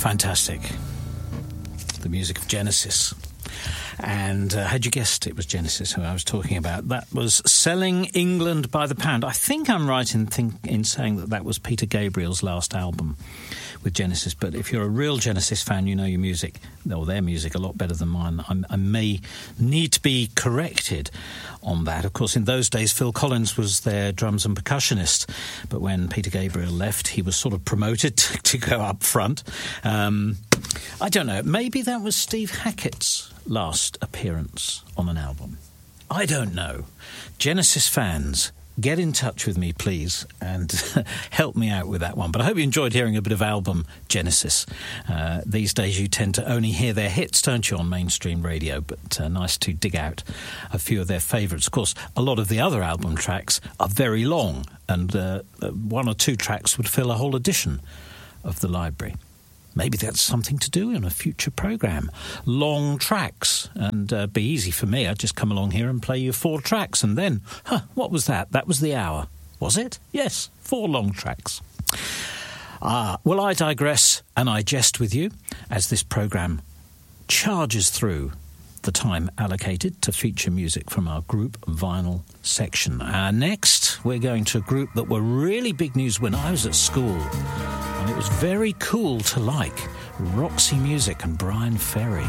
Fantastic. The music of Genesis. And had you guessed it was Genesis who I was talking about? That was Selling England by the Pound. I think I'm right in saying that was Peter Gabriel's last album with Genesis. But if you're a real Genesis fan, you know your music, or their music, a lot better than mine. I may need to be corrected on that. Of course, in those days, Phil Collins was their drums and percussionist. But when Peter Gabriel left, he was sort of promoted to go up front. I don't know. Maybe that was Steve Hackett's last appearance on an album. I don't know. Genesis fans, get in touch with me, please, and help me out with that one. But I hope you enjoyed hearing a bit of album Genesis. These days you tend to only hear their hits, don't you, on mainstream radio? But nice to dig out a few of their favourites. Of course, a lot of the other album tracks are very long, and one or two tracks would fill a whole edition of the library. Maybe that's something to do in a future programme. Long tracks. And be easy for me. I'd just come along here and play you 4 tracks. And then, what was that? That was the hour. Was it? Yes, 4 long tracks. Well, I digress and I jest with you as this programme charges through the time allocated to feature music from our group vinyl section. Next, we're going to a group that were really big news when I was at school. And it was very cool to like Roxy Music and Brian Ferry.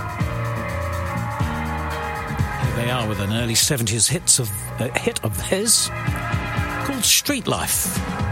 Here they are with an early 70s hit of theirs called Street Life.